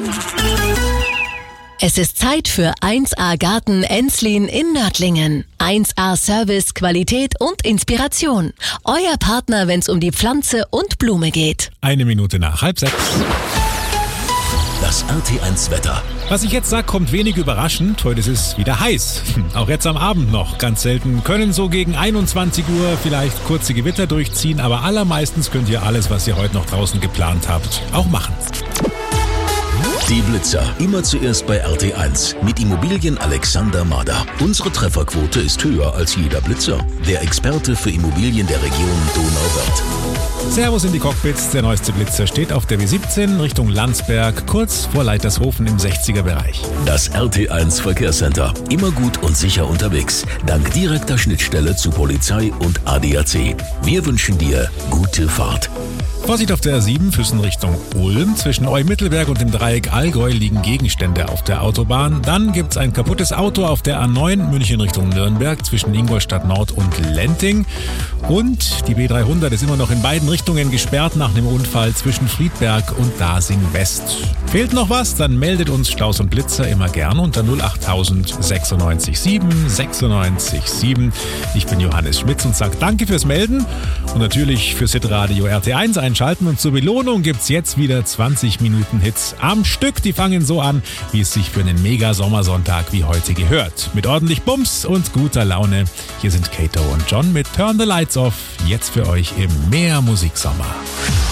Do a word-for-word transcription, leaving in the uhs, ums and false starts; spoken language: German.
Es ist Zeit für eins A Garten Enslin in Nördlingen. eins A Service, Qualität und Inspiration. Euer Partner, wenn es um die Pflanze und Blume geht. Eine Minute nach halb sechs. Das R T eins Wetter. Was ich jetzt sage, kommt wenig überraschend. Heute ist es wieder heiß. Auch jetzt am Abend noch. Ganz selten können so gegen einundzwanzig Uhr vielleicht kurze Gewitter durchziehen, aber allermeistens könnt ihr alles, was ihr heute noch draußen geplant habt, auch machen. Die Blitzer. Immer zuerst bei R T eins. Mit Immobilien Alexander Mader. Unsere Trefferquote ist höher als jeder Blitzer. Der Experte für Immobilien der Region Donauwörth. Servus in die Cockpits. Der neueste Blitzer steht auf der B siebzehn Richtung Landsberg, kurz vor Leitershofen im sechziger Bereich. Das R T eins Verkehrscenter. Immer gut und sicher unterwegs. Dank direkter Schnittstelle zu Polizei und A D A C. Wir wünschen dir gute Fahrt. Vorsicht auf der A sieben, Füssen Richtung Ulm. Zwischen Eu-Mittelberg und dem Dreieck Allgäu liegen Gegenstände auf der Autobahn. Dann gibt's ein kaputtes Auto auf der A neun, München Richtung Nürnberg, zwischen Ingolstadt Nord und Lenting. Und die B dreihundert ist immer noch in beiden Richtungen gesperrt nach einem Unfall zwischen Friedberg und Dasing West. Fehlt noch was? Dann meldet uns Staus und Blitzer immer gern unter null acht tausend sechsundneunzig sieben sechsundneunzig sieben. Ich bin Johannes Schmitz und sage danke fürs Melden und natürlich fürs Hitradio R T eins einschalten. Und zur Belohnung gibt's jetzt wieder zwanzig Minuten Hits am Stück. Die fangen so an, wie es sich für einen Mega-Sommersonntag wie heute gehört. Mit ordentlich Bums und guter Laune. Hier sind Kato und John mit Turn the Lights Off. Jetzt für euch im Mehr Musiksommer.